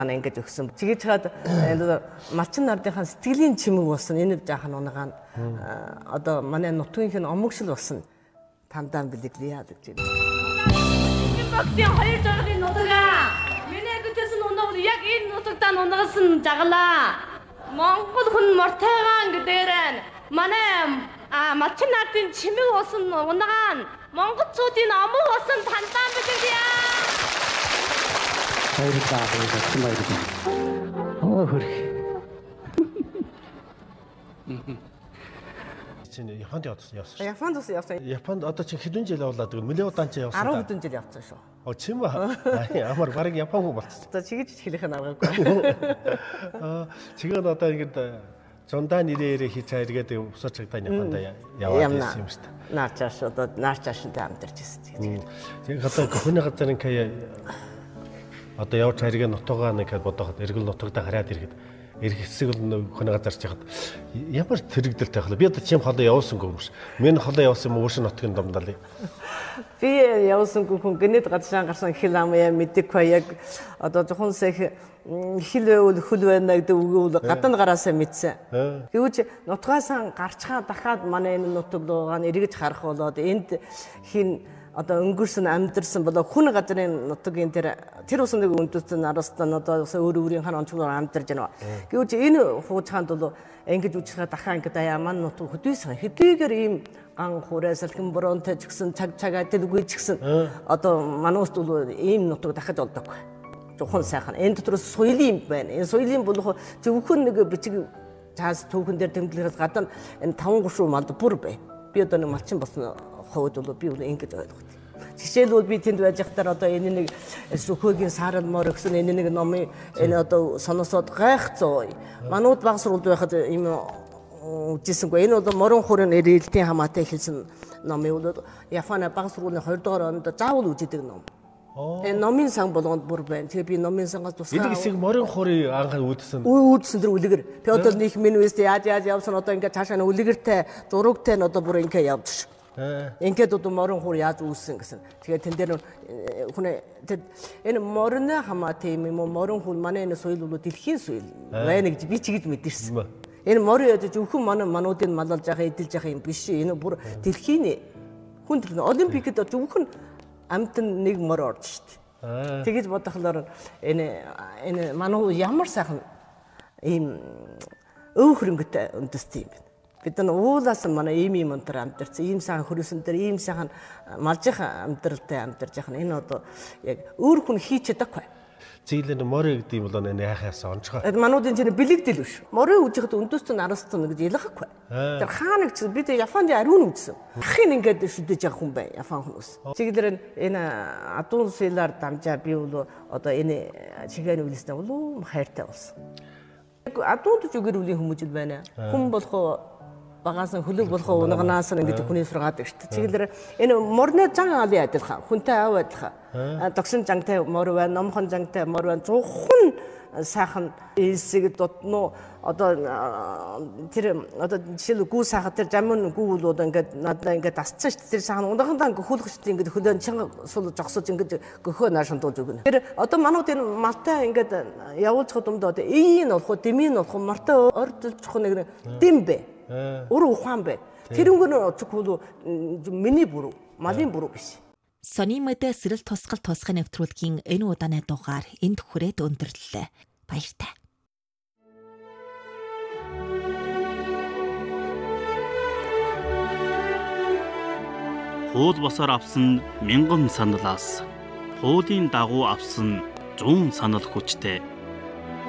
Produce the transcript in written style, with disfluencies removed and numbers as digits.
Ингэж өгсөн. Чигээр чад малчин нардынхаа сэтгэлийн чимэг болсон. Энэ жаахан унагаан одоо манай нутгийнх нь омогшил болсон. Тандаа бэлэглэе гэж байна. Багтын хоёр жаагийн нутгаа. Миний гэдээс нь унаг яг энэ нутагтаа унагсан жаглаа. Монгол хүн мортойгаан гэдээр манай малчин нардын чимэг болсон унагаан. Монголчуудын омог болсон тандаа бэлэглэе. Баярлалаа. Хөрх. Чинь Японд явсан. Японд явсан. Японд одоо чи хэдэн жил явлаа гэдэг нэлээд удаан чи явсан. 10 хэдэн жил явсан шүү. Тийм ба. Амар барыг Япон хүн болчихсон. Одоо чигэж хэлэх нь аргагүй. Чигээр одоо ингэж зундаа нэрээр хийж хайргээд усаач цагдаа Японд яваад ирсэн юм шүү дээ. Наачааш одоо наачааштай амьдарч ирсэн. Тэгээ одоо гохны газрын кая одоо явж хайргээ нутгаа нэг бодоход эргэл нутагтаа хараад ирэхэд эрх хэсэг л гохны газарч яхад ямар тэрэгдэлтэй хаа. Би одоо чим холоо явуулсангүй юм шиг. Миний холоо явуулсан юм өөршин нутгийн домдал. Би явуулсангүй хүн гэнэт гадшаа гарсан хил амяа мэдээгүй яг одоо жоохон сэх хил байвал хөл байна гэдэг үгүүл гадна гараасаа мэдсэн. Гэвч нутгаасаа гарчхаа дахиад манай энэ нутаг руугаа эргэж харах болоод энд хин одоо өнгөрсөн амьдэрсэн болоо хүн газрын нутгийн тэр ус нэг үндэстэн арастан одоо өөр өөрийн хан онцгоор амьдарж байна. Гэвч энэ хуучаанд бол ингэж үжихэ дахаа ингэ даяа маань нутаг хөдөөсөн хэдийгээр ийм ган хураа салхин боронтой ч гэсэн цагаа дэлгүй ч гэсэн одоо манайд бол ийм нутаг дахиж олдоогүй. Зөвхөн сайхан энэ дотроос соёлын юм байна. Энэ соёлын болох зөвхөн нэг бичиг цаас түүхэн дээр тэмдэглэхээс гадна энэ 5-3 малд бүр бай. Би одоо нэг малчин болсон хувьд бол би ингэж ойлгосон. Жишээлбэл би тэнд байж хахтаар одоо энэ нэг Сүхбөөгийн саарал мор гэсэн энэ нэг номын энэ одоо соносоод гайхцоо. Манууд баг сургуульд байхад ийм үжисэнгүй. Энэ бол морон хүрэн эрэлтийн хамаатай хэлсэн ном юм бол Японы баг сургуулийн 20 дугаар онд заавал үжидэг ном. Энэ номын сан болгонд бүр байна. Тэгээ би номын сангаас тусгай. Энэ хэсэг морин хурын анхаа үүдсэн. Үүдсэн тэр үлгэр. Тэгээ одоо них минь үст яаж явсан одоо ингээд цаашаа нь үлгэртэй, зурагтай нь одоо бүр ингээд явж. Ингээд одоо морин хур яаж үүссэн гэсэн. Тэгээ тэн дээр хүн энэ морины хамаатай юм уу морин хур манай энэ соёл бол дэлхийн соёл байна гэж би ч гэж мэдэрсэн. Энэ морин яаж зөвхөн мануудын малалж байгаа эдэлж байгаа юм биш. Энэ бүр дэлхийн хүн олимпикэд зөвхөн амтан нэг мор орж штт. Тэгэж бодохлоор энэ мануу ямар сайхан ийм өв хөрөнгөтэй үндэстэй юм бэ. Бид нар уулаас манай ийм өнтер амьдарч ийм сайхан хөрөсөн дээр ийм сайхан малжих амьдралтай амьдарч яхаа энэ одоо яг өөр хүн хийж чадахгүй. Зийлэн море гэдэг юм бол энэ яхаас онцгой. Мануудын чинь бэлэгдэл биш. Море үжихэд үндэстэн арастсан гэж ялгахгүй. Тэр хаана гэж бид Японд ариун үзсэн. Ахын ингээд шүдэж явах хүн бай Япон хүмүүс. Чиглэр энэ адуун сэлаар дамжаа би бол одоо энэ чигээр үлээстэй болов хайртай болсон. Адуунд ч үгэр үлийн хүмүүжил байна. Хүн болох багаас нь хөлөг болох унгнаас нь ингэж хүний сургаад шүү дээ. Чиглэр энэ морны зан алын адилхан хүнтэй ав адилхан. Догсон жантай мор байна, номхон жантай мор байна. Зөвхөн сайхан элсэг дотно одоо тэр одоо жишээл гүү сайхан тэр жамын гүү бол одоо ингээд надаа ингээд асцсан шүү дээ. Тэр сайхан унгандаа ингээд хөлгөчтэй ингээд хөлөө чанга сул жогсож ингээд гөхөө наашин дууж өгнө. Тэр одоо манууд энэ малтай ингээд явуулж chodомд одоо ийн болох дэмийн болох мартай ордолцох нэг дэм бэ. Өөр ухаан бай. Тэрнгөр очихгүй миний буруу, малын буруу биш. Сони мэдээ сэрэл тусгал тусгай нэвтрүүлгийн энэ удааны дугаар энд хүрээд өндөрлөлөө. Баяртай. Хуул босоор авсан мянган саналаас хуулийн дагуу авсан 100 санал хүчтэй